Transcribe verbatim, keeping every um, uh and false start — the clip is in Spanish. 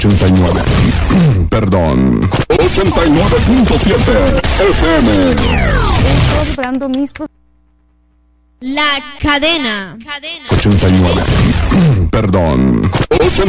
ochenta y nueve. Perdón. ochenta y nueve punto siete F M. Estoy superando mis... La cadena. ochenta y nueve. Perdón. ochenta